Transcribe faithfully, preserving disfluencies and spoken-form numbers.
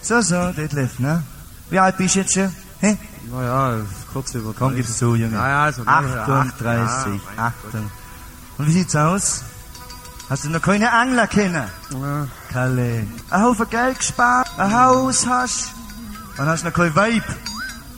So, so, Detlef, ne? Wie alt bist du jetzt schon? Hä? Naja, kurz über. Komm, gib's zu, Junge. Ja, ja, so achtunddreißig, ja, achtung. Und wie sieht's aus? Hast du noch keine Angler kennen? Ja. Kalle. Ein Haufen Geld gespart, ein Haus hast, dann hast du noch kein Weib.